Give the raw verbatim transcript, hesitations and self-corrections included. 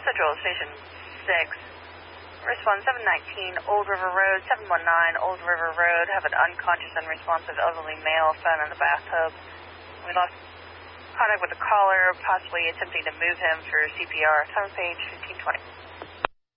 Central Station six. Response seven nineteen Old River Road, seven one nine Old River Road. Have an unconscious, unresponsive elderly male found in the bathtub. We lost contact with the caller, possibly attempting to move him for C P R. Time of page fifteen twenty.